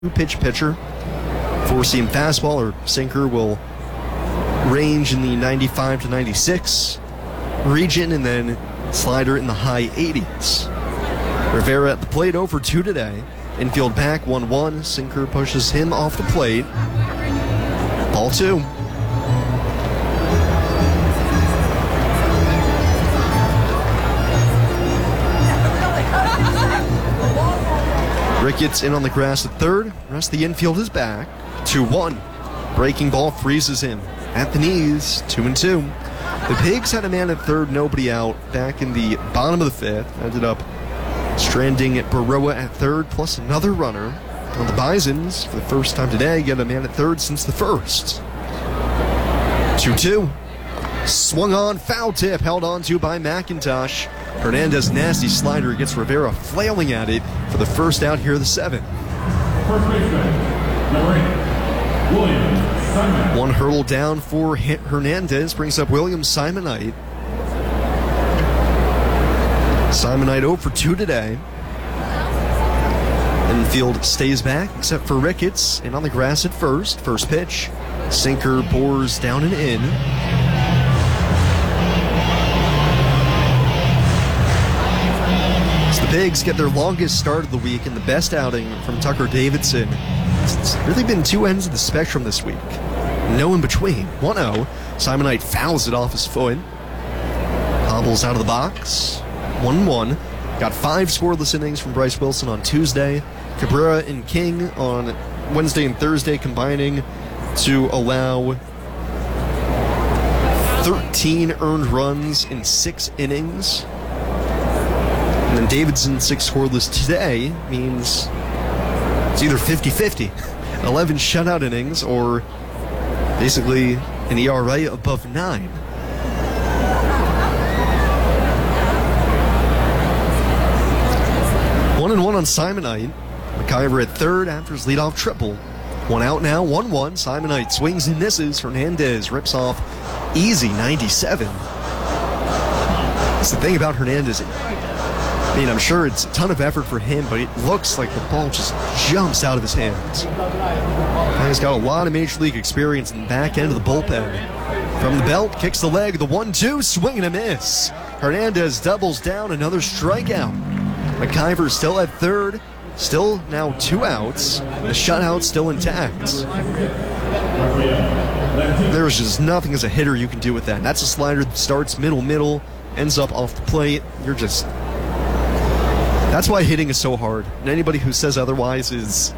two-pitch pitcher. Four-seam fastball or sinker will range in the 95 to 96 region, and then slider in the high 80s. Rivera at the plate, 0 for 2 today. Infield back, 1-1. Sinker pushes him off the plate. Ball 2. Ricketts in on the grass at third. The rest of the infield is back. 2-1. Breaking ball freezes him at the knees. 2-2. The Pigs had a man at third, nobody out, back in the bottom of the fifth. Ended up stranding Baroa at third, plus another runner. Now the Bisons, for the first time today, get a man at third since the first. 2-2. Swung on, foul tip, held on to by McIntosh. Hernandez, nasty slider, gets Rivera flailing at it for the first out here of the seventh. First baseman, number 8, William Simon. One hurdle down for Hernandez brings up William Simonite. Simonite 0 for 2 today. Infield stays back except for Ricketts, and on the grass at first. First pitch, sinker bores down and in. So the Pigs get their longest start of the week and the best outing from Tucker Davidson. It's really been two ends of the spectrum this week. No in between. 1-0. Simonite fouls it off his foot. Hobbles out of the box. 1-1. Got 5 scoreless innings from Bryce Wilson on Tuesday. Cabrera and King on Wednesday and Thursday combining to allow 13 earned runs in 6 innings. And then Davidson 6 scoreless today means it's either 50-50. 11 shutout innings or basically an ERA above 9. One and one on Simonite. McIver at third after his leadoff triple. One out now, 1-1. Simonite swings and misses. Hernandez rips off easy 97. That's the thing about Hernandez. I mean, I'm sure it's a ton of effort for him, but it looks like the ball just jumps out of his hands. He's got a lot of Major League experience in the back end of the bullpen. From the belt, kicks the leg, the 1-2, swing and a miss. Hernandez doubles down, another strikeout. McIver still at third, still now 2 outs. The shutout still intact. There's just nothing as a hitter you can do with that. That's a slider that starts middle, ends up off the plate. You're just... That's why hitting is so hard. And anybody who says otherwise is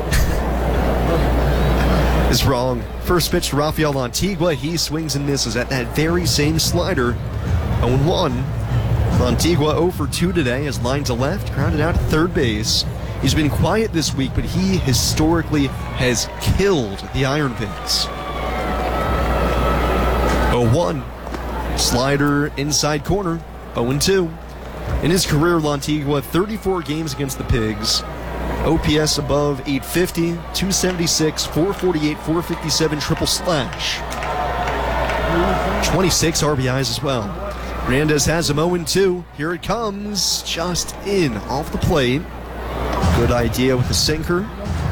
wrong. First pitch to Rafael Antigua. He swings and misses at that very same slider. 0-1. Antigua 0 for 2 today, has line to left, grounded out to third base. He's been quiet this week, but he historically has killed the Iron Pigs. 0-1. Slider inside corner. 0-2. In his career, Lantigua, 34 games against the Pigs. OPS above 850, 276, 448, 457, triple slash. 26 RBIs as well. Hernandez has him 0-2. Here it comes. Just in off the plate. Good idea with the sinker.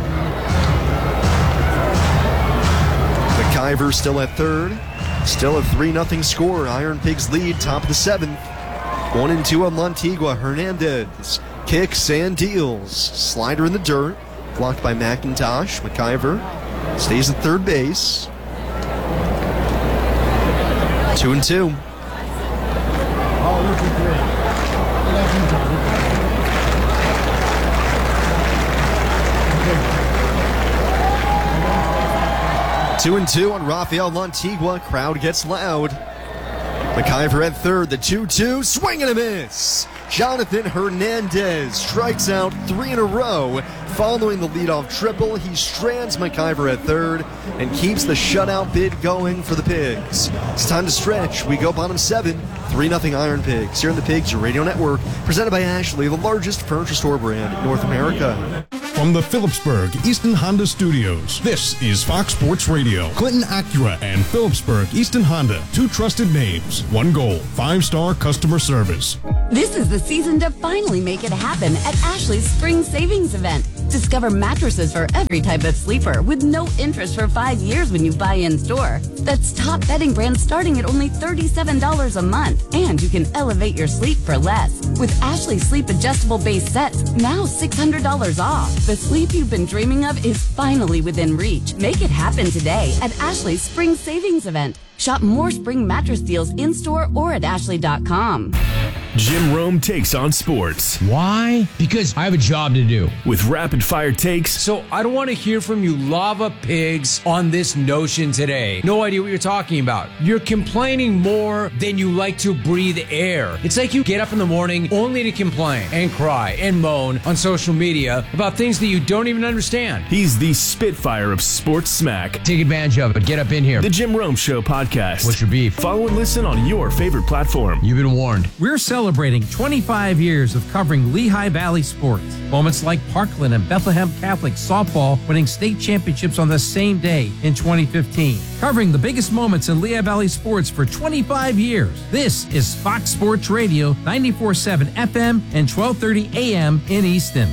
McIver still at third. Still a 3-0 score. Iron Pigs lead, top of the 7th. 1-2 on Lantigua. Hernandez kicks and deals. Slider in the dirt. Blocked by McIntosh. McIver stays at third base. 2-2. 2-2 on Rafael Lantigua. Crowd gets loud. McIver at third, the 2-2, swing and a miss. Jonathan Hernandez strikes out 3 in a row. Following the leadoff triple, he strands McIver at third and keeps the shutout bid going for the Pigs. It's time to stretch. We go bottom 7, 3-0 Iron Pigs. Here on the Pigs Radio Network, presented by Ashley, the largest furniture store brand in North America. From the Phillipsburg Easton Honda Studios, this is Fox Sports Radio. Clinton Acura and Phillipsburg Easton Honda, 2 trusted names, 1 goal, 5-star customer service. This is the season to finally make it happen at Ashley's Spring Savings Event. Discover mattresses for every type of sleeper with no interest for 5 years when you buy in-store. That's top bedding brands starting at only $37 a month. And you can elevate your sleep for less. With Ashley Sleep Adjustable Base Sets, now $600 off. The sleep you've been dreaming of is finally within reach. Make it happen today at Ashley's Spring Savings Event. Shop more spring mattress deals in-store or at ashley.com. Jim Rome takes on sports. Why? Because I have a job to do. With rapid-fire takes. So I don't want to hear from you lava pigs on this notion today. No idea what you're talking about. You're complaining more than you like to breathe air. It's like you get up in the morning only to complain and cry and moan on social media about things that you don't even understand. He's the Spitfire of sports smack. Take advantage of it. Get up in here. The Jim Rome Show podcast. What's your beef? Follow and listen on your favorite platform. You've been warned. We're celebrating 25 years of covering Lehigh Valley sports. Moments like Parkland and Bethlehem Catholic softball winning state championships on the same day in 2015. Covering the biggest moments in Lehigh Valley sports for 25 years. This is Fox Sports Radio, 94.7 FM and 1230 AM in Easton.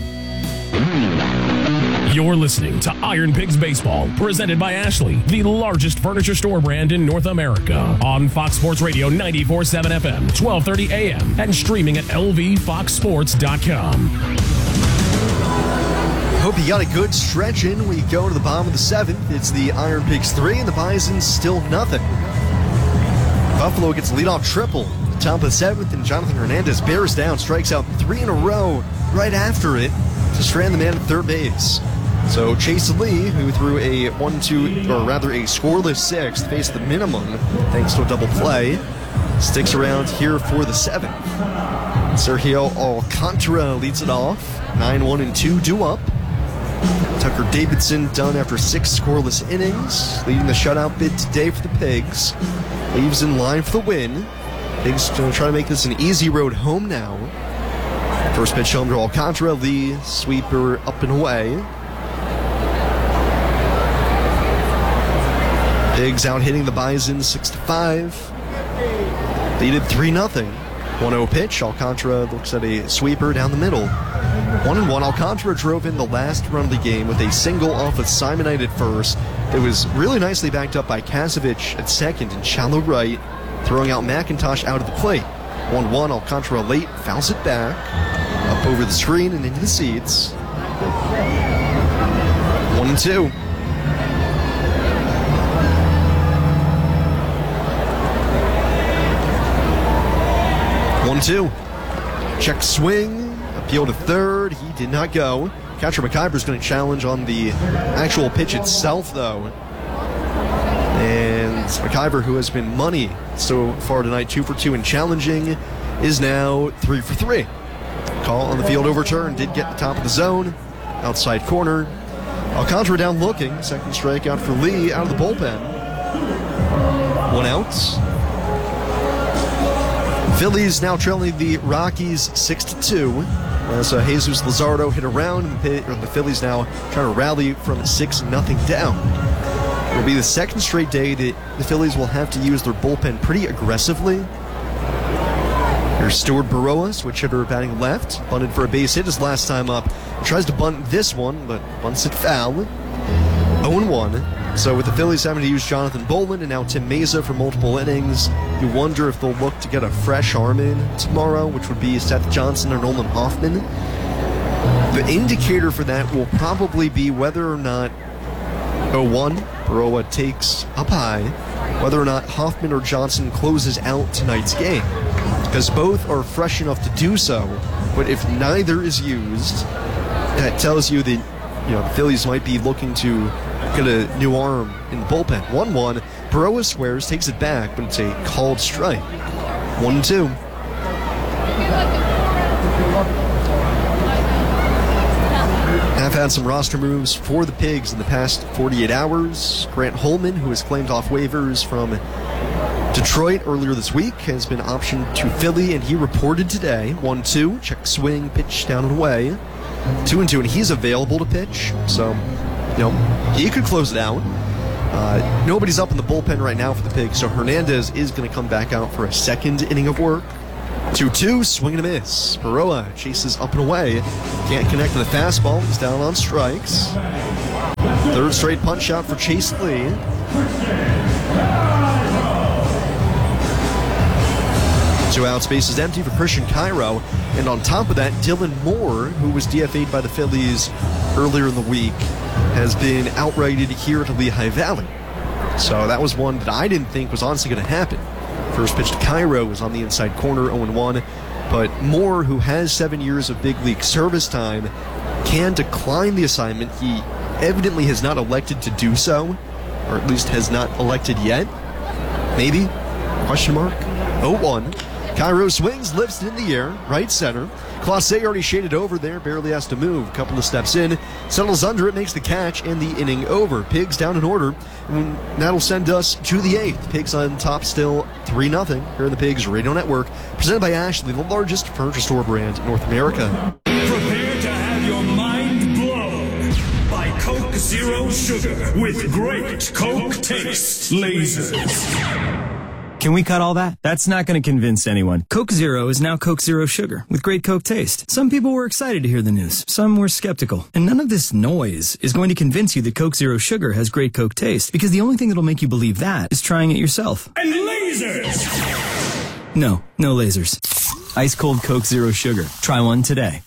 You're listening to Iron Pigs Baseball, presented by Ashley, the largest furniture store brand in North America. On Fox Sports Radio 94.7 FM, 1230 AM, and streaming at lvfoxsports.com. Hope you got a good stretch in. We go to the bottom of the seventh. It's the Iron Pigs 3 and the Bisons still nothing. Buffalo gets a leadoff triple at the top of the seventh, and Jonathan Hernandez bears down, strikes out 3 in a row right after it to strand the man at third base. So Chase Lee, who threw a scoreless sixth, faced the minimum thanks to a double play, sticks around here for the seventh. Sergio Alcantara leads it off, 9-1 and 2 due up. Tucker Davidson done after 6 scoreless innings, leading the shutout bid today for the Pigs. Leaves in line for the win. Pigs going to try to make this an easy road home now. First pitch home to Alcantara, Lee sweeper up and away. Pigs out hitting the Bison 6-5. Lead it 3-0. 1-0 pitch. Alcantara looks at a sweeper down the middle. 1-1. Alcantara drove in the last run of the game with a single off of Simonite at first. It was really nicely backed up by Kasevich at second and shallow right, throwing out McIntosh out of the plate. 1-1. Alcantara late fouls it back up over the screen and into the seats. 1-2. 1-2. Check swing. Appeal to third. He did not go. Catcher McIver is going to challenge on the actual pitch itself, though. And McIver, who has been money so far tonight, 2 for 2 in challenging, is now 3 for 3. Call on the field overturned. Did get the top of the zone. Outside corner. Alcantara down looking. Second strikeout for Lee out of the bullpen. 1 out. Phillies now trailing the Rockies 6-2. As Jesus Luzardo hit around, the Phillies now trying to rally from 6-0 down. It will be the second straight day that the Phillies will have to use their bullpen pretty aggressively. Here's Stuart Baroa, switch hitter batting left, bunted for a base hit his last time up. He tries to bunt this one, but bunts it foul. 0-1. So with the Phillies having to use Jonathan Boland and now Tim Meza for multiple innings, you wonder if they'll look to get a fresh arm in tomorrow, which would be Seth Johnson or Nolan Hoffman. The indicator for that will probably be whether or not 0-1, Baroa takes up high, whether or not Hoffman or Johnson closes out tonight's game. Because both are fresh enough to do so, but if neither is used, that tells you that the Phillies might be looking to get a new arm in the bullpen. 1-1. Baroa squares, takes it back, but it's a called strike. 1-2. Have had some roster moves for the Pigs in the past 48 hours. Grant Holman, who has claimed off waivers from Detroit earlier this week, has been optioned to Philly, and he reported today. 1-2. Check swing, pitch down and away. 2-2, and he's available to pitch. So, he could close it out. Nobody's up in the bullpen right now for the Pigs, so Hernandez is going to come back out for a second inning of work. 2-2, swing and a miss. Baroa chases up and away. Can't connect to the fastball. He's down on strikes. Third straight punch out for Chase Lee. Two outs, bases empty for Christian Cairo. And on top of that, Dylan Moore, who was DFA'd by the Phillies earlier in the week, has been outrighted here to Lehigh Valley. So that was one that I didn't think was honestly going to happen. First pitch to Cairo was on the inside corner, 0-1. But Moore, who has 7 years of big league service time, can decline the assignment. He evidently has not elected to do so, or at least has not elected yet. Maybe? Question mark? 0-1. Cairo swings, lifts it in the air, right center. Clase already shaded over there, barely has to move. Couple of steps in, settles under it, makes the catch, and the inning over. Pigs down in order, and that'll send us to the 8th. Pigs on top still 3-0 here in the Pigs Radio Network, presented by Ashley, the largest furniture store brand in North America. Prepare to have your mind blown by Coke Zero Sugar with great Coke taste lasers. Can we cut all that? That's not going to convince anyone. Coke Zero is now Coke Zero Sugar with great Coke taste. Some people were excited to hear the news. Some were skeptical. And none of this noise is going to convince you that Coke Zero Sugar has great Coke taste, because the only thing that'll make you believe that is trying it yourself. And lasers! No lasers. Ice cold Coke Zero Sugar. Try one today.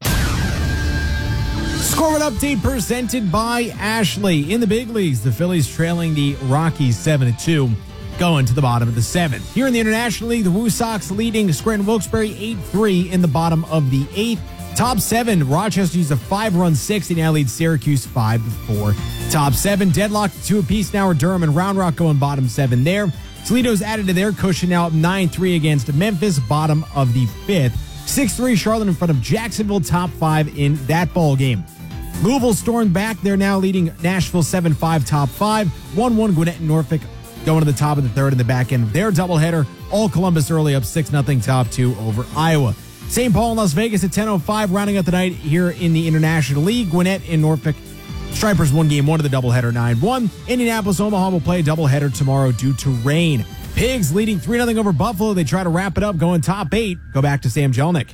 Scoreboard update presented by Ashley. In the big leagues, the Phillies trailing the Rockies 7-2. Going to the bottom of the 7th. Here in the International League, the Woo Sox leading Scranton Wilkes-Barre 8-3 in the bottom of the 8th. Top 7, Rochester used a 5-run 6. They now lead Syracuse 5-4. Top 7, deadlocked 2 apiece now are Durham and Round Rock going bottom 7 there. Toledo's added to their cushion now up 9-3 against Memphis, bottom of the 5th. 6-3 Charlotte in front of Jacksonville, top 5 in that ball game. Louisville stormed back. They're now leading Nashville 7-5, top 5. 1-1 Gwinnett and Norfolk going to the top of the 3rd in the back end of their doubleheader. All Columbus early up 6-0, top 2 over Iowa. St. Paul and Las Vegas at 10:05, rounding out the night here in the International League. Gwinnett and Norfolk. Stripers won game 1 of the doubleheader 9-1. Indianapolis, Omaha will play a doubleheader tomorrow due to rain. Pigs leading 3-0 over Buffalo. They try to wrap it up, going top 8. Go back to Sam Jelnick.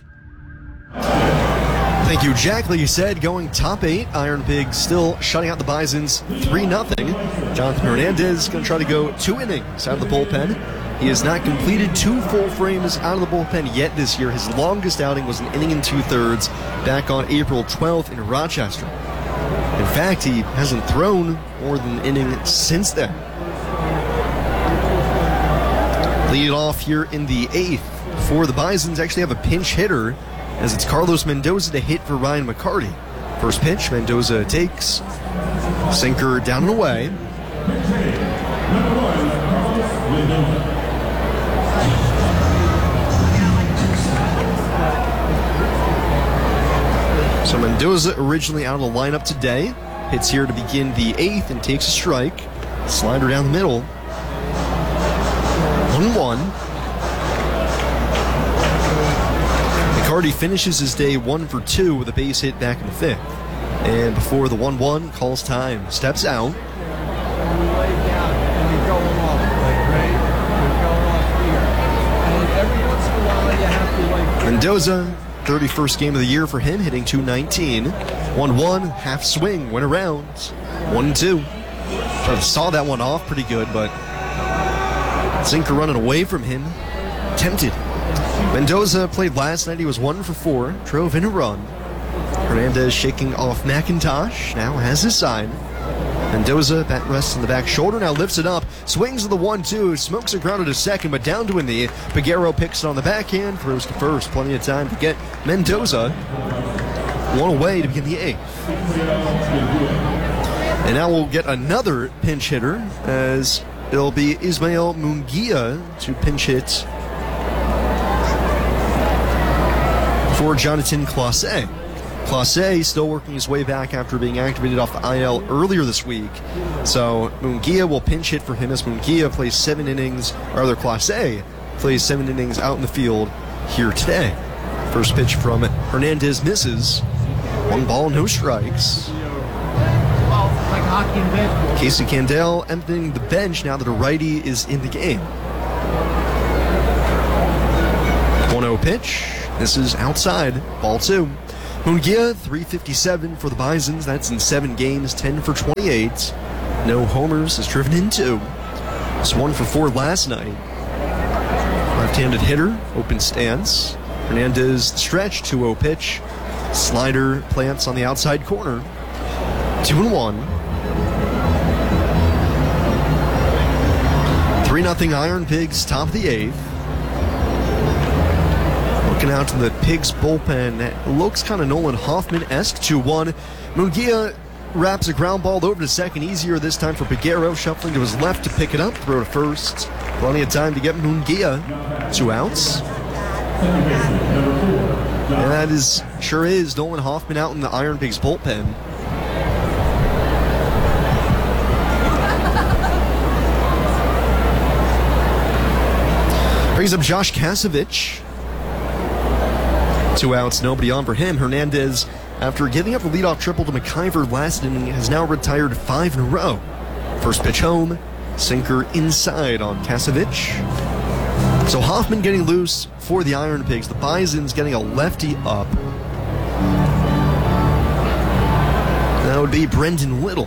Thank you, Jack. Like you said, going top 8. Iron Pigs still shutting out the Bisons 3-0. Jonathan Hernandez going to try to go 2 innings out of the bullpen. He has not completed 2 full frames out of the bullpen yet this year. His longest outing was an inning and 2/3 back on April 12th in Rochester. In fact, he hasn't thrown more than an inning since then. Lead off here in the 8th for the Bisons. Actually have a pinch hitter, as it's Carlos Mendoza to hit for Ryan McCarty. First pitch, Mendoza takes. Sinker down and away. So Mendoza originally out of the lineup today. Hits here to begin the 8th and takes a strike. Slider down the middle. 1-1. McCarty finishes his day 1 for 2 with a base hit back in the 5th. And before the 1-1, calls time. Steps out. Mendoza, 31st game of the year for him, hitting .219. 1-1, half swing, went around. 1-2. Saw that one off pretty good, but sinker running away from him. Tempted. Mendoza played last night. He was 1 for 4. Drove in a run. Hernandez shaking off McIntosh. Now has his sign. Mendoza, bat rests on the back shoulder. Now lifts it up. Swings to the 1-2. Smokes it grounded to second, but down to a knee. Peguero picks it on the backhand. Throws to first. Plenty of time to get Mendoza 1 away to begin the 8th. And now we'll get another pinch hitter, as it'll be Ismael Munguia to pinch hit for Jonathan Clase. Clase still working his way back after being activated off the IL earlier this week. So Munguia will pinch hit for him, as Munguia plays 7 innings, or rather Clase plays 7 innings out in the field here today. First pitch from Hernandez misses. 1 ball, no strikes. Casey Candel emptying the bench now that a righty is in the game. 1-0 pitch. This is outside. Ball 2. Munguia, 357 for the Bisons. That's in 7 games, 10 for 28. No homers, is driven in 2. It's 1 for 4 last night. Left-handed hitter, open stance. Hernandez stretch, 2-0 pitch. Slider plants on the outside corner. 2-1. 3-0 Iron Pigs, top of the 8th. Looking out to the Pigs bullpen, it looks kind of Nolan Hoffman-esque. 2-1. Munguia wraps a ground ball over to second, easier this time for Peguero, shuffling to his left to pick it up, throw to first. Plenty of time to get Munguia 2 outs. And that sure is Nolan Hoffman out in the Iron Pigs bullpen. Brings up Josh Kasevich. 2 outs, nobody on for him. Hernandez, after giving up a leadoff triple to McIver last inning, has now retired 5 in a row. First pitch home, sinker inside on Kasevich. So Hoffman getting loose for the Iron Pigs. The Bisons getting a lefty up. That would be Brendan Little.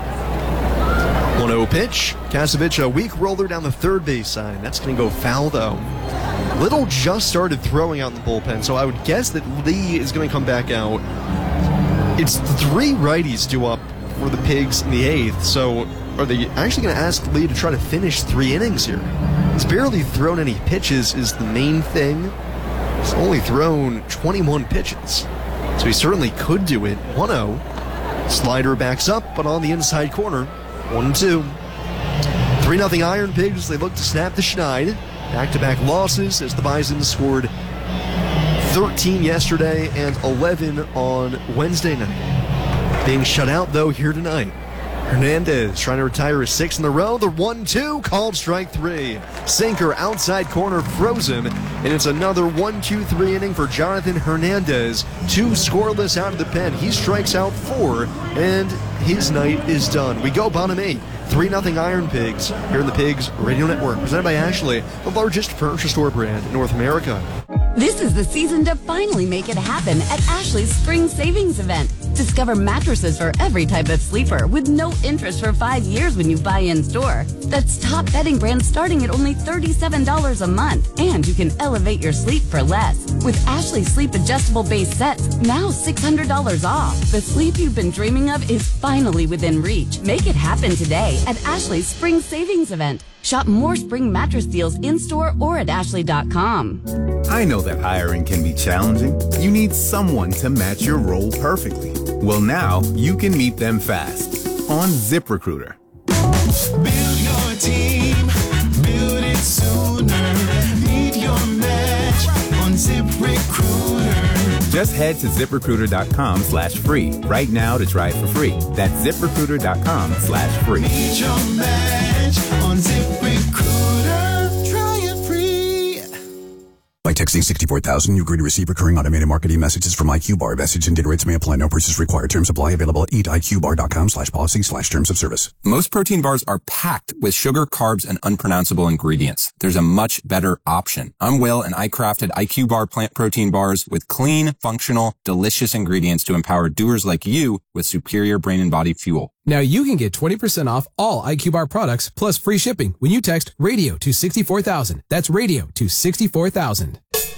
1-0 pitch. Kasevich, a weak roller down the third base side. That's going to go foul, though. Little just started throwing out in the bullpen, so I would guess that Lee is going to come back out. It's 3 righties due up for the Pigs in the 8th, so are they actually going to ask Lee to try to finish 3 innings here? He's barely thrown any pitches is the main thing. He's only thrown 21 pitches, so he certainly could do it. 1-0. Slider backs up, but on the inside corner. 1-2. 3-0 Iron Pigs. They look to snap the schneid. Back-to-back losses as the Bisons scored 13 yesterday and 11 on Wednesday night. Being shut out, though, here tonight. Hernandez trying to retire his 6th in a row. The 1-2 called strike 3. Sinker outside corner froze him, and it's another 1-2-3 inning for Jonathan Hernandez. 2 scoreless out of the pen. He strikes out 4, and his night is done. We go bottom 8. 3-0 Iron Pigs here in the Pigs Radio Network, presented by Ashley, the largest furniture store brand in North America. This is the season to finally make it happen at Ashley's Spring Savings Event. Discover mattresses for every type of sleeper with no interest for 5 years when you buy in store. That's top bedding brands starting at only $37 a month. And you can elevate your sleep for less. With Ashley Sleep Adjustable Base Sets, now $600 off. The sleep you've been dreaming of is finally within reach. Make it happen today at Ashley's Spring Savings Event. Shop more spring mattress deals in-store or at ashley.com. I know that hiring can be challenging. You need someone to match your role perfectly. Well, now you can meet them fast on ZipRecruiter. Build your team, build it sooner. Meet your match on ZipRecruiter. Just head to ZipRecruiter.com/free right now to try it for free. That's ZipRecruiter.com/free. Meet your match on ZipRecruiter. Try it free. By texting 64,000, you agree to receive recurring automated marketing messages from IQ Bar. Message and data rates may apply. No purchase required. Terms apply. Available at eatiqbar.com/policy/terms of service. Most protein bars are packed with sugar, carbs, and unpronounceable ingredients. There's a much better option. I'm Will, and I crafted IQ Bar plant protein bars with clean, functional, delicious ingredients to empower doers like you with superior brain and body fuel. Now you can get 20% off all IQ Bar products plus free shipping when you text radio to 64,000. That's radio to 64,000.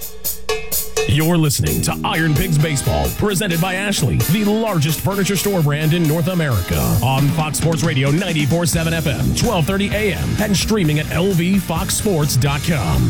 You're listening to Iron Pigs Baseball, presented by Ashley, the largest furniture store brand in North America. On Fox Sports Radio 94.7 FM, 1230 AM, and streaming at lvfoxsports.com.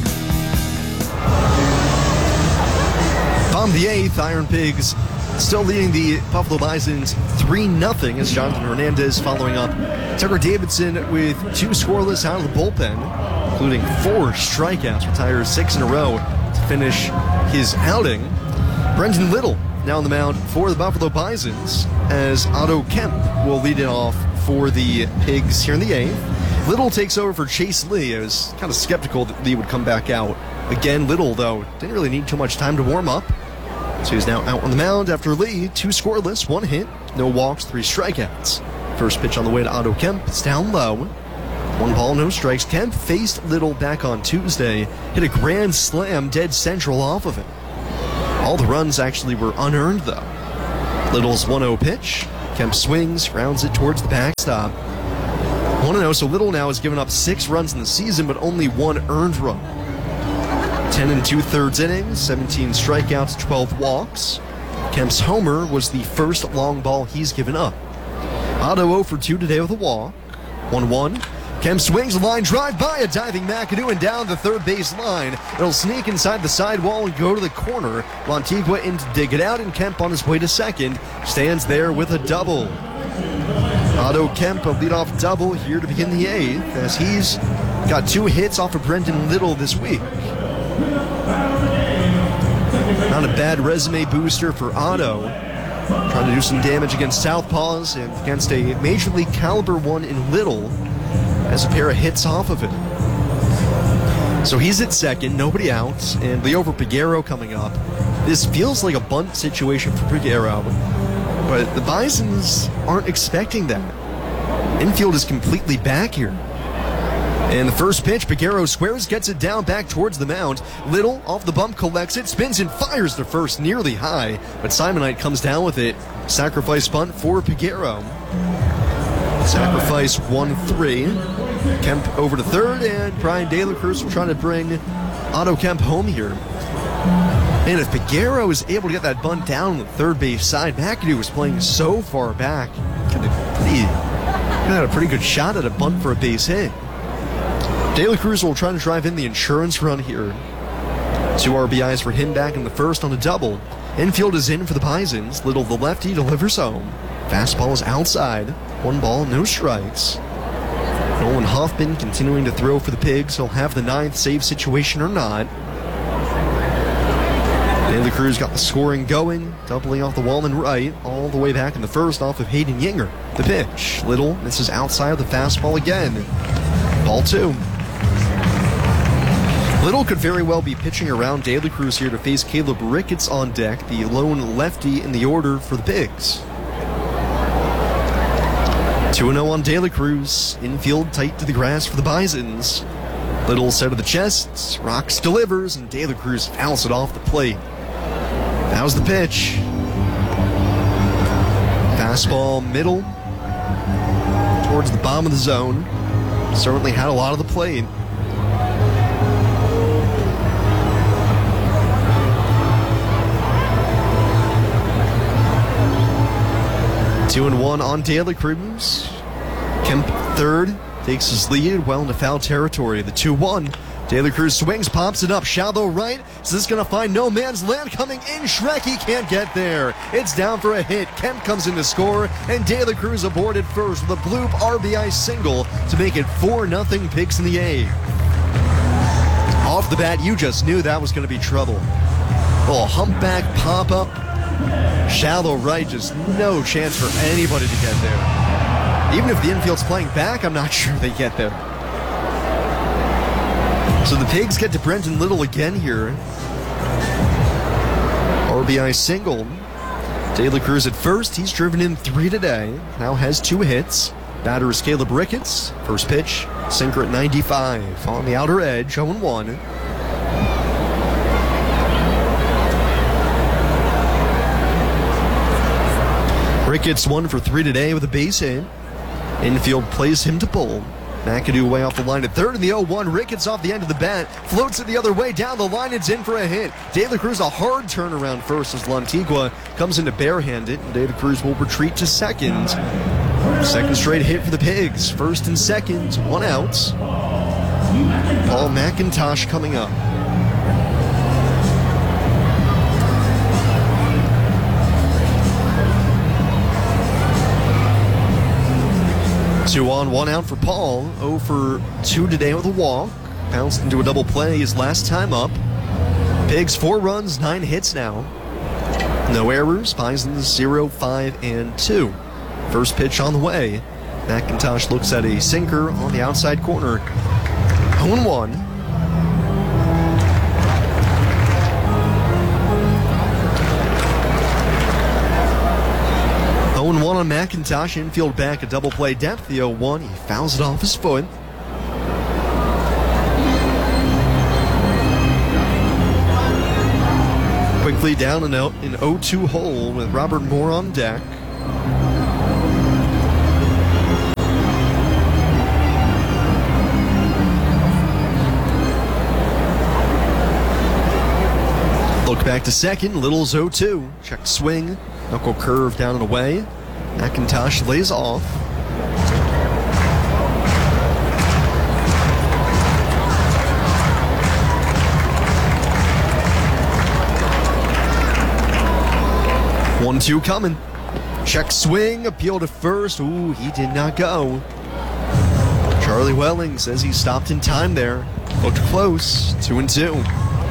Bottom of the 8th, Iron Pigs still leading the Buffalo Bisons 3-0 as Jonathan Hernandez following up Tucker Davidson with 2 scoreless out of the bullpen, including 4 strikeouts, retires 6 in a row to finish his outing. Brendan Little now on the mound for the Buffalo Bisons as Otto Kemp will lead it off for the Pigs here in the 8th. Little takes over for Chase Lee. I was kind of skeptical that Lee would come back out. Again, Little, though, didn't really need too much time to warm up. So he's now out on the mound after Lee, 2 scoreless, 1 hit, no walks, 3 strikeouts. First pitch on the way to Otto Kemp. It's down low. 1 ball, no strikes. Kemp faced Little back on Tuesday, hit a grand slam dead central off of it. All the runs actually were unearned, though. Little's 1-0 pitch. Kemp swings, rounds it towards the backstop. 1-0, so Little now has given up 6 runs in the season, but only 1 earned run. 10 2/3 innings, 17 strikeouts, 12 walks. Kemp's homer was the first long ball he's given up. Otto 0 for 2 today with a walk. 1-1. Kemp swings a line drive by a diving McAdoo and down the third base line. It'll sneak inside the sidewall and go to the corner. Lantigua in to dig it out, and Kemp on his way to second stands there with a double. Otto Kemp, a leadoff double here to begin the 8th, as he's got 2 hits off of Brendan Little this week. Not a bad resume booster for Otto. Trying to do some damage against Southpaws and against a major league caliber one in Little. Has a pair of hits off of it. So he's at second, nobody out, and Liover Peguero coming up. This feels like a bunt situation for Peguero, but the Bisons aren't expecting that. Infield is completely back here. And the first pitch, Peguero squares, gets it down back towards the mound. Little off the bump collects it, spins and fires to first nearly high, but Simonite comes down with it. Sacrifice bunt for Peguero. Sacrifice 1-3. Kemp over to third, and Brian De La Cruz will try to bring Otto Kemp home here. And if Peguero is able to get that bunt down on the third base side, McAdoo was playing so far back. Had a pretty good shot at a bunt for a base hit. De La Cruz will try to drive in the insurance run here. 2 RBIs for him back in the first on a double. Infield is in for the Bisons. Little, the lefty, delivers home. Fastball is outside. 1 ball, no strikes. Nolan Hoffman continuing to throw for the Pigs. He'll have the 9th save situation or not. De La Cruz got the scoring going, doubling off the wall and right, all the way back in the first off of Hayden Yinger. The pitch, Little, this is outside of the fastball again. Ball 2. Little could very well be pitching around De La Cruz here to face Caleb Ricketts on deck, the lone lefty in the order for the Pigs. 2-0 on De La Cruz. Infield tight to the grass for the Bisons. Little set of the chest. Rocks delivers, and De La Cruz fouls it off the plate. That was the pitch. Fastball middle towards the bottom of the zone. Certainly had a lot of the plate. Two and 1 on De La Cruz. Kemp third, takes his lead well into foul territory. The 2-1. De La Cruz swings, pops it up, shallow right. Is this going to find no man's land? Coming in, Shrek, he can't get there. It's down for a hit. Kemp comes in to score, and De La Cruz aboard at first with a bloop RBI single to make it 4-0 Pigs in the 8th. Off the bat, you just knew that was going to be trouble. A little humpback pop-up, shallow right, just no chance for anybody to get there. Even if the infield's playing back, I'm not sure they get there. So the Pigs get to Brendan Little again here. RBI single. De La Cruz at first. He's driven in 3 today. Now has 2 hits. Batter is Caleb Ricketts. First pitch, sinker at 95. On the outer edge, 0-1. Ricketts 1 for 3 today with a base hit. Infield plays him to pull. McAdoo way off the line at third in the 0-1. Ricketts off the end of the bat. Floats it the other way down the line. It's in for a hit. De La Cruz a hard turnaround first as Lantigua comes into barehanded. And De La Cruz will retreat to second. Second straight hit for the Pigs. First and second, 1 out. Paul McIntosh coming up. Two on, 1 out for Paul. 0 for 2 today with a walk. Bounced into a double play his last time up. Pigs 4 runs, 9 hits now. No errors. Bisons 0, 5, and 2. First pitch on the way. McIntosh looks at a sinker on the outside corner. 0-1. On McIntosh, infield back, a double play depth. The 0-1, he fouls it off his foot. quickly down and out in 0-2 hole with Robert Moore on deck. Look back to second, Little's 0-2. Check swing, knuckle curve down and away. McIntosh lays off. One, two coming. Check swing, appeal to first. Ooh, he did not go. Charlie Welling says he stopped in time there. Looked close, 2-2.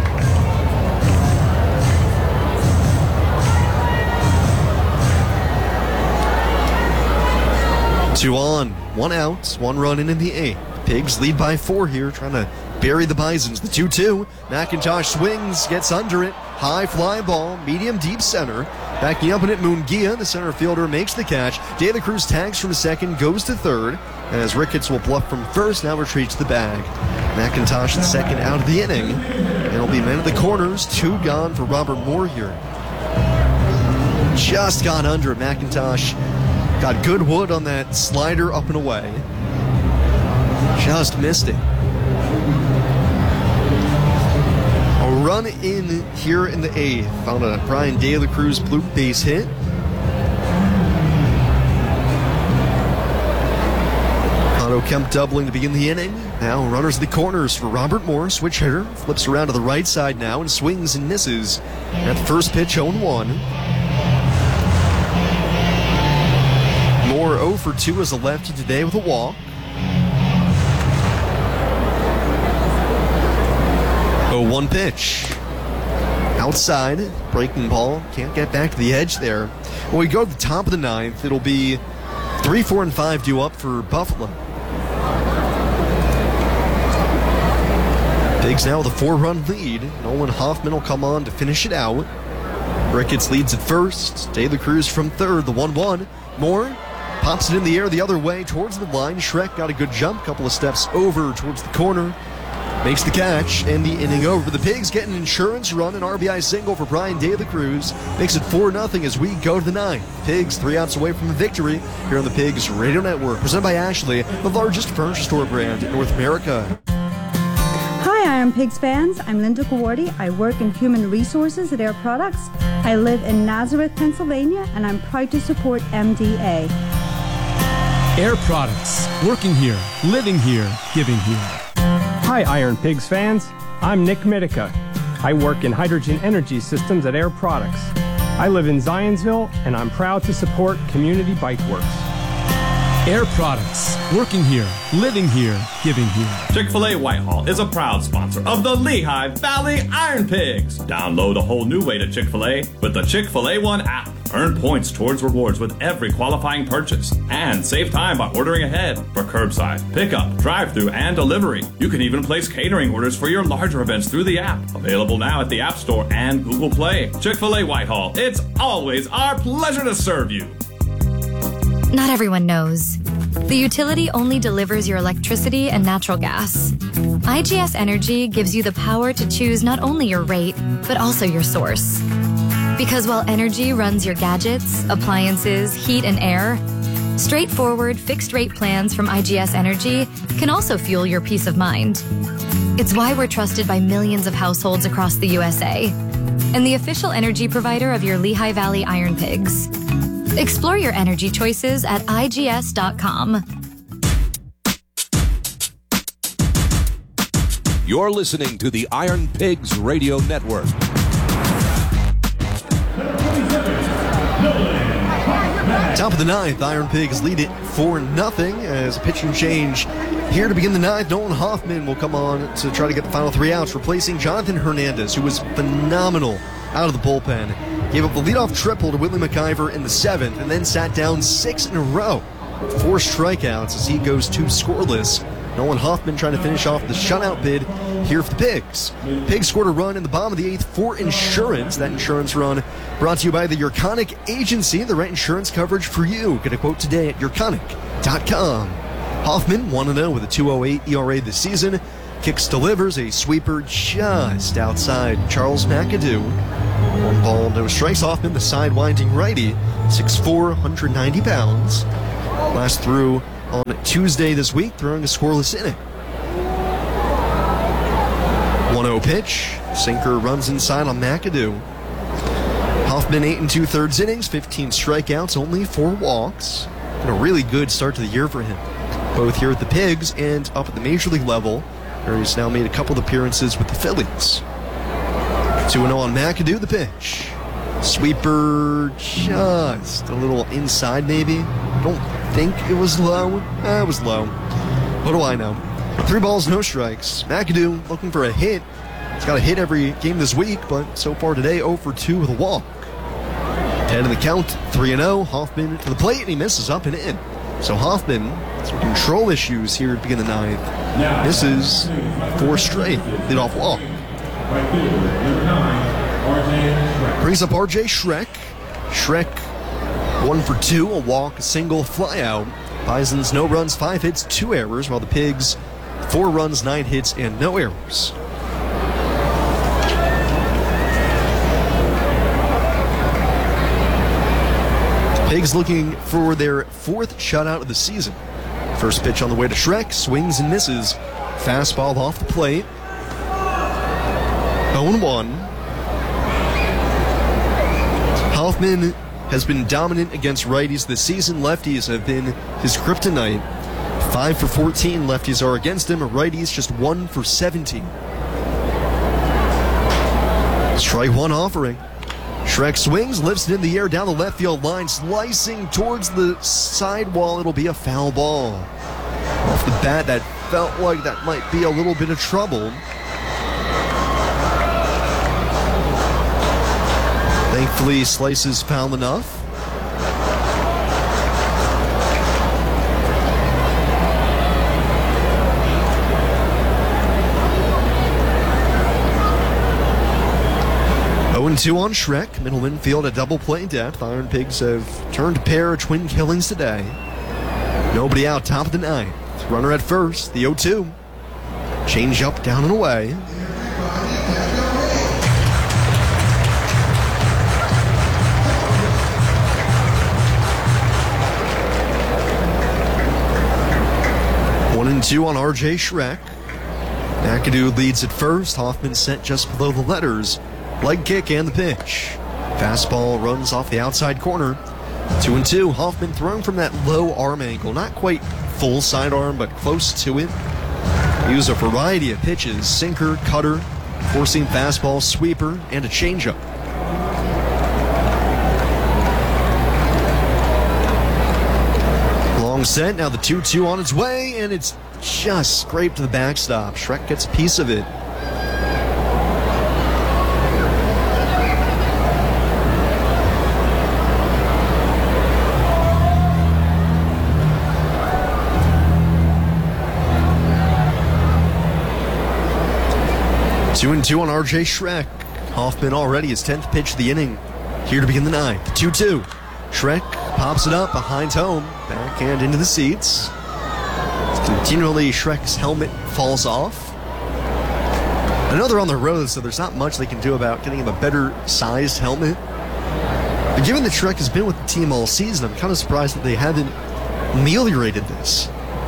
2 on, 1 out, 1 run in the 8th. Pigs lead by 4 here, trying to bury the Bisons. The 2-2. McIntosh swings, gets under it. High fly ball, medium deep center. Backing up in it, Munguia, the center fielder, makes the catch. De La Cruz tags from second, goes to third. As Ricketts will bluff from first, now retreats the bag. McIntosh the second out of the inning. And it'll be men at the corners, 2 gone for Robert Moore here. Just got under it, McIntosh. Got good wood on that slider up and away. Just missed it. A run in here in the 8th. Found a Brian De La Cruz blue base hit. Otto Kemp doubling to begin the inning. Now runners at the corners for Robert Moore. Switch hitter. Flips around to the right side now and swings and misses. At the first pitch, 0-1. Moore 0 for 2 as a lefty today with a walk. 0-1 pitch. Outside, breaking ball. Can't get back to the edge there. When we go to the top of the 9th, it'll be 3, 4, and 5 due up for Buffalo. Pigs now with a 4-run lead. Nolan Hoffman will come on to finish it out. Ricketts leads at first. De La Cruz from third, the 1-1. Moore pops it in the air the other way towards the line. Schreck got a good jump, couple of steps over towards the corner. Makes the catch, and the inning over. The Pigs get an insurance run, an RBI single for Brian De La Cruz. Makes it 4-0 as we go to the 9th. Pigs 3 outs away from the victory here on the Pigs Radio Network. Presented by Ashley, the largest furniture store brand in North America. Hi, Iron Pigs fans. I'm Linda Kawardi. I work in human resources at Air Products. I live in Nazareth, Pennsylvania, and I'm proud to support MDA. Air Products. Working here, living here, giving here. Hi, Iron Pigs fans. I'm Nick Mitica. I work in hydrogen energy systems at Air Products. I live in Zionsville, and I'm proud to support Community Bike Works. Air Products. Working here, living here, giving here. Chick-fil-A Whitehall is a proud sponsor of the Lehigh Valley Iron Pigs. Download a whole new way to Chick-fil-A with the Chick-fil-A One app. Earn points towards rewards with every qualifying purchase. And save time by ordering ahead for curbside, pickup, drive-thru, and delivery. You can even place catering orders for your larger events through the app. Available now at the App Store and Google Play. Chick-fil-A Whitehall. It's always our pleasure to serve you. Not everyone knows. The utility only delivers your electricity and natural gas. IGS Energy gives you the power to choose not only your rate, but also your source. Because while energy runs your gadgets, appliances, heat, and air, straightforward fixed-rate plans from IGS Energy can also fuel your peace of mind. It's why we're trusted by millions of households across the USA and the official energy provider of your Lehigh Valley Iron Pigs. Explore your energy choices at IGS.com. You're listening to the Iron Pigs Radio Network. Top of the 9th, Iron Pigs lead it 4-0 as a pitching change here to begin the 9th. Nolan Hoffman will come on to try to get the final 3 outs, replacing Jonathan Hernandez, who was phenomenal out of the bullpen. Gave up the leadoff triple to Whitley McIver in the 7th and then sat down 6 in a row. 4 strikeouts as he goes 2 scoreless. Nolan Hoffman trying to finish off the shutout bid here for the Pigs. Pigs scored a run in the bottom of the 8th for insurance. That insurance run brought to you by the Urconic Agency, the right insurance coverage for you. Get a quote today at urconic.com. Hoffman 1-0 with a 2.08 ERA this season. Kicks delivers a sweeper just outside Charles McAdoo. One ball, no strikes. Hoffman, the side-winding righty, 6'4", 190 pounds. Last threw on Tuesday this week, throwing a scoreless inning. 1-0 pitch. Sinker runs inside on McAdoo. Hoffman 8 2/3 innings, 15 strikeouts, only 4 walks. And a really good start to the year for him, both here at the Pigs and up at the Major League level, where he's now made a couple of appearances with the Phillies. 2-0 on McAdoo, the pitch. Sweeper just a little inside, maybe. I don't think it was low. It was low. What do I know? 3 balls, no strikes. McAdoo looking for a hit. He's got a hit every game this week, but so far today, 0 for 2 with a walk. 10 in the count, 3-0. Hoffman to the plate, and he misses up and in. So Hoffman, some control issues here at the beginning of the 9th. Misses 4 straight. Leadoff walk. Brings up RJ Schreck. Schreck 1 for 2, a walk, a single, fly out. Bison's no runs, 5 hits, 2 errors, while the Pigs 4 runs, 9 hits, and no errors. Pigs looking for their 4th shutout of the season. First pitch on the way to Schreck, swings and misses. Fastball off the plate. 0-1. Hoffman has been dominant against righties this season. Lefties have been his kryptonite. 5 for 14 lefties are against him. Righties just 1 for 17. Strike 1 offering. Schreck swings, lifts it in the air down the left field line, slicing towards the sidewall. It'll be a foul ball. Off the bat, that felt like that might be a little bit of trouble. Thankfully, slices foul enough. Two on Schreck, middle infield at double play depth. Iron Pigs have turned a pair of twin killings today. Nobody out, top of the 9th. Runner at first, the 0-2. Change up, down and away. One and 2 on RJ Schreck. McAdoo leads at first. Hoffman set just below the letters. Leg kick and the pitch. Fastball runs off the outside corner. 2-2. Hoffman thrown from that low arm angle. Not quite full sidearm, but close to it. He used a variety of pitches. Sinker, cutter, forcing fastball, sweeper, and a changeup. Long set. Now the 2-2 on its way, and it's just scraped to the backstop. Schreck gets a piece of it. Two and 2 on RJ Schreck. Hoffman already his 10th pitch of the inning. Here to begin the 9th. 2-2. Schreck pops it up behind home. Backhand into the seats. Continually, Schreck's helmet falls off. I know they're on the road, so there's not much they can do about getting him a better sized helmet. But given that Schreck has been with the team all season, I'm kind of surprised that they haven't ameliorated this.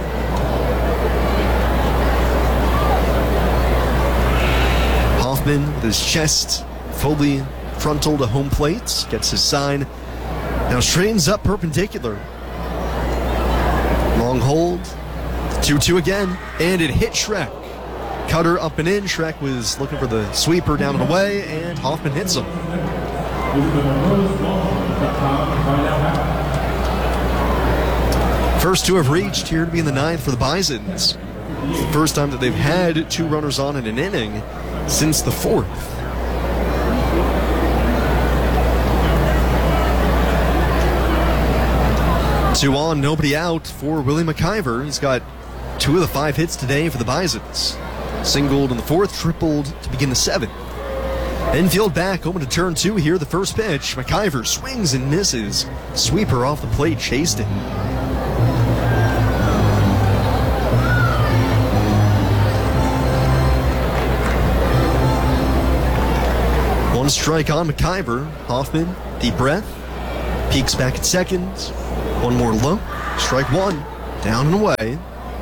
With his chest fully frontal to home plate, gets his sign. Now straightens up perpendicular. Long hold. 2-2 again, and it hit Schreck. Cutter up and in. Schreck was looking for the sweeper down and away, and Hoffman hits him. First 2 have reached, here to be in the 9th for the Bisons. It's the first time that they've had 2 runners on in an inning since the 4th. Two on, nobody out for Willie McIver. He's got 2 of the 5 hits today for the Bisons. Singled in the 4th, tripled to begin the 7th. Infield back, open to turn 2 here. The first pitch, McIver swings and misses. Sweeper off the plate, chased it. One strike on McIver. Hoffman, deep breath. Peeks back at second. One more look. Strike one. Down and away.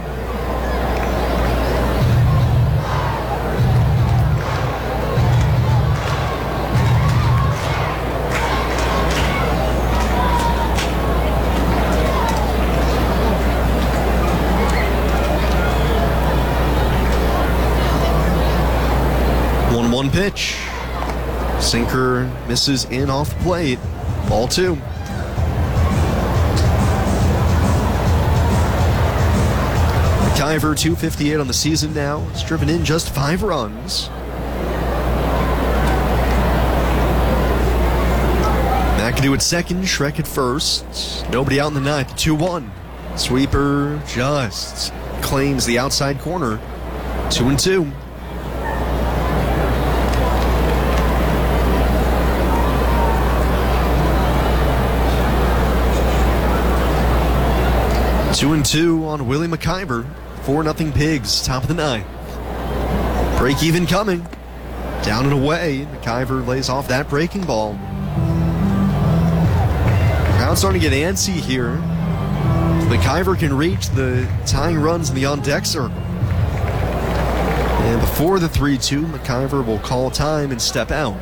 One pitch. Sinker misses in off the plate. Ball two. McIver, 258 on the season now. He's driven in just 5 runs. McAdoo at second, Shrek at first. Nobody out in the ninth. 2-1. Sweeper just claims the outside corner. 2-2. Two and two on Willie McIver. 4-0 Pigs, top of the ninth. Break even coming. Down and away. McIver lays off that breaking ball. Crowd's starting to get antsy here. McIver can reach the tying runs in the on-deck circle. And before the 3-2, McIver will call time and step out.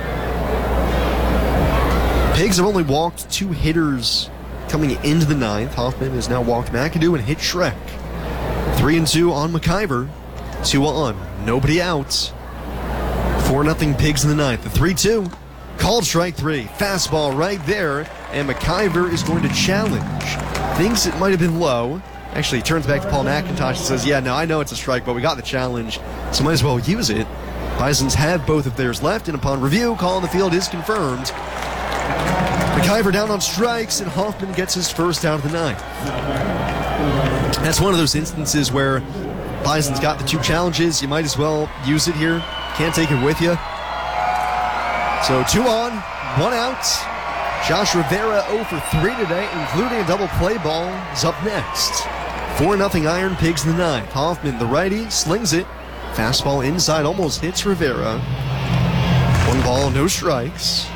Pigs have only walked 2 hitters coming into the ninth. Hoffman has now walked McAdoo and hit Shrek. 3-2 on McIver. 2 on. Nobody out. 4-0 Pigs in the ninth. The 3-2. Called strike 3. Fastball right there. And McIver is going to challenge. Thinks it might have been low. Actually, he turns back to Paul McIntosh and says, yeah, no, I know it's a strike, but we got the challenge, so might as well use it. Bisons have both of theirs left, and upon review, call on the field is confirmed. McIver down on strikes, and Hoffman gets his first out of the ninth. That's one of those instances where Bison's got the 2 challenges. You might as well use it here. Can't take it with you. So 2 on, 1 out. Josh Rivera 0 for 3 today, including a double play ball, is up next. 4-0 Iron Pigs in the ninth. Hoffman, the righty, slings it. Fastball inside, almost hits Rivera. 1 ball, no strikes.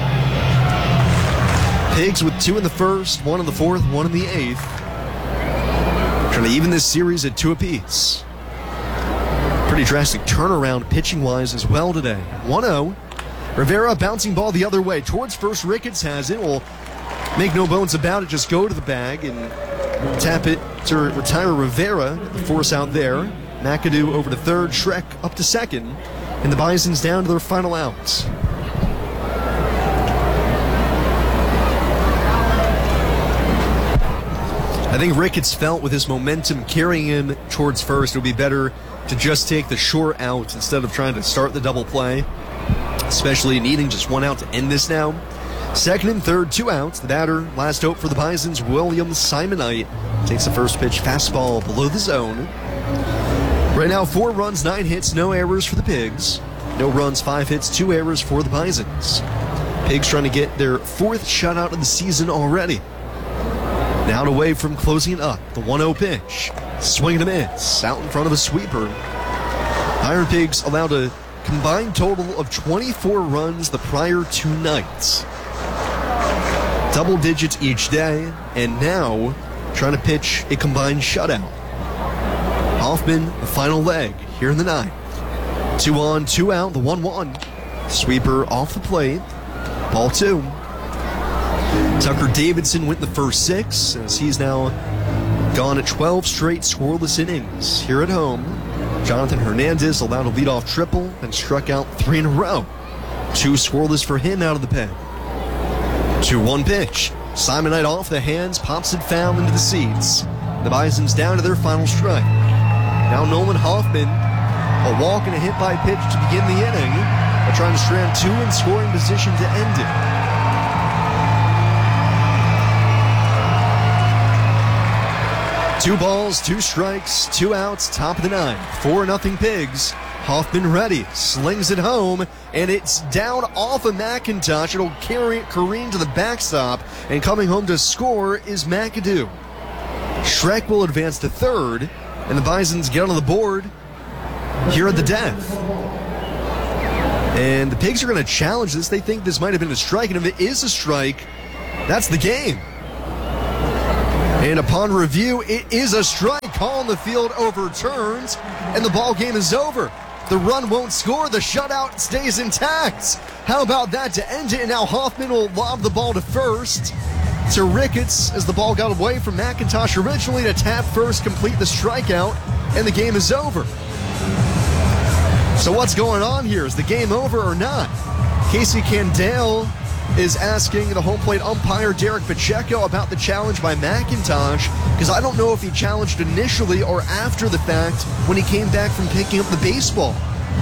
Pigs with 2 in the first, 1 in the fourth, 1 in the eighth. Trying to even this series at 2 apiece. Pretty drastic turnaround pitching-wise as well today. 1-0. Rivera bouncing ball the other way towards first. Ricketts has it. Will make no bones about it. Just go to the bag and tap it to retire Rivera. The force out there. McAdoo over to third. Shrek up to second. And the Bisons down to their final outs. I think Ricketts felt with his momentum carrying him towards first, it would be better to just take the short out instead of trying to start the double play, especially needing just 1 out to end this now. Second and third, 2 outs. The batter, last hope for the Bisons, William Simonite, takes the first pitch, fastball below the zone. Right now, 4 runs, 9 hits, no errors for the Pigs. No runs, 5 hits, 2 errors for the Bisons. Pigs trying to get their 4th shutout of the season already. Now away from closing it up. The 1-0 pitch. Swing and a miss. Out in front of a sweeper. Iron Pigs allowed a combined total of 24 runs the prior 2 nights. Double digits each day, and now trying to pitch a combined shutout. Hoffman, the final leg, here in the ninth. 2 on, 2 out, the 1-1. Sweeper off the plate. Ball 2. Tucker Davidson went the first 6, as he's now gone at 12 straight scoreless innings. Here at home, Jonathan Hernandez allowed a leadoff triple and struck out 3 in a row. 2 scoreless for him out of the pen. 2-1 pitch. Simonite off the hands, pops it foul into the seats. The Bisons down to their final strike. Now Nolan Hoffman, a walk and a hit by pitch to begin the inning, but trying to strand 2 in scoring position to end it. Two balls, 2 strikes, 2 outs, top of the ninth. 4-0 Pigs. Hoffman ready, slings it home, and it's down off of McIntosh. It'll careen to the backstop, and coming home to score is McAdoo. Shrek will advance to third, and the Bisons get on the board here at the death. And the Pigs are going to challenge this. They think this might have been a strike, and if it is a strike, that's the game. And upon review, it is a strike. Call on the field overturned, and the ball game is over. The run won't score. The shutout stays intact. How about that to end it? And now Hoffman will lob the ball to first. To Ricketts as the ball got away from McIntosh originally to tap first, complete the strikeout, and the game is over. So what's going on here? Is the game over or not? Casey Candale is asking the home plate umpire Derek Pacheco about the challenge by McIntosh, because I don't know if he challenged initially or after the fact when he came back from picking up the baseball.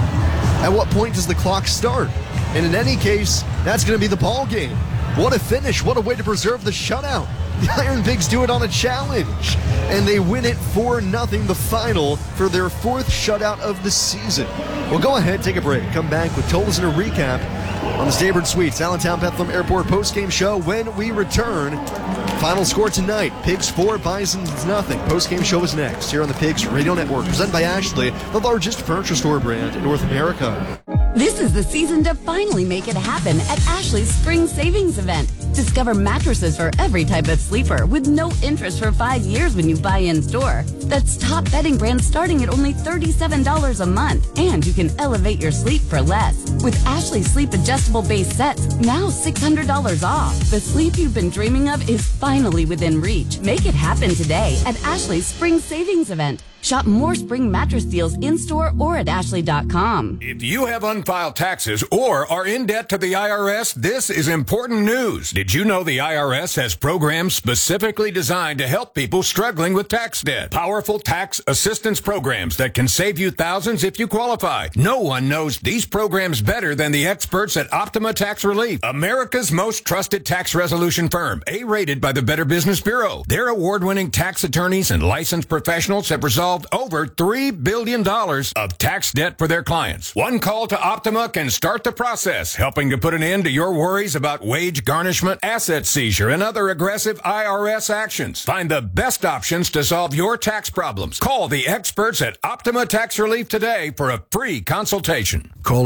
At what point does the clock start? And in any case, that's going to be the ball game. What a finish. What a way to preserve the shutout. The Iron Pigs do it on a challenge, and they win it 4-0, the final for their 4th shutout of the season. We'll go ahead, take a break, come back with totals and a recap on the Staybird Suites Allentown Bethlehem Airport postgame show when we return. Final score tonight, Pigs 4, Bisons nothing. Postgame show is next here on the Pigs Radio Network, presented by Ashley, the largest furniture store brand in North America. This is the season to finally make it happen at Ashley's Spring Savings Event. Discover mattresses for every type of sleeper with no interest for 5 years when you buy in store. That's top bedding brands starting at only $37 a month. And you can elevate your sleep for less. With Ashley Sleep Adjustable Base Sets, now $600 off. The sleep you've been dreaming of is finally within reach. Make it happen today at Ashley's Spring Savings Event. Shop more spring mattress deals in-store or at ashley.com. If you have unfiled taxes or are in debt to the IRS, this is important news. Did you know the IRS has programs specifically designed to help people struggling with tax debt? Powerful tax assistance programs that can save you thousands if you qualify. No one knows these programs better than the experts at Optima Tax Relief, America's most trusted tax resolution firm, A-rated by the Better Business Bureau. Their award-winning tax attorneys and licensed professionals have resolved over $3 billion of tax debt for their clients. One call to Optima can start the process, helping to put an end to your worries about wage garnishment, asset seizure, and other aggressive IRS actions. Find the best options to solve your tax problems. Call the experts at Optima Tax Relief today for a free consultation. Call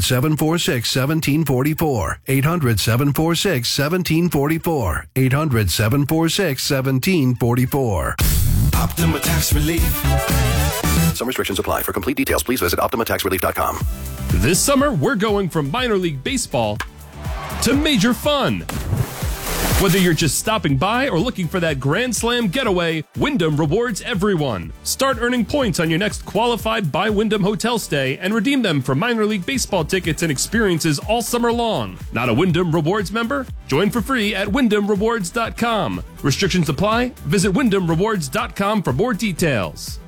800-746-1744. 800-746-1744. 800-746-1744. Optima Tax Relief. Some restrictions apply. For complete details, please visit OptimaTaxRelief.com. This summer, we're going from minor league baseball to major fun. Whether you're just stopping by or looking for that Grand Slam getaway, Wyndham rewards everyone. Start earning points on your next qualified by Wyndham hotel stay and redeem them for minor league baseball tickets and experiences all summer long. Not a Wyndham Rewards member? Join for free at WyndhamRewards.com. Restrictions apply. Visit WyndhamRewards.com for more details.